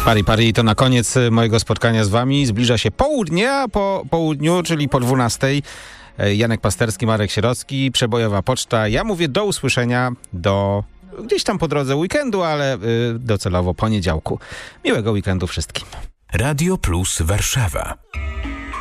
Pari, to na koniec mojego spotkania z wami. Zbliża się południe, a po południu, czyli po 12:00, Janek Pasterski, Marek Sierocki, Przebojowa Poczta. Ja mówię do usłyszenia gdzieś tam po drodze weekendu, ale docelowo poniedziałku. Miłego weekendu wszystkim. Radio Plus Warszawa.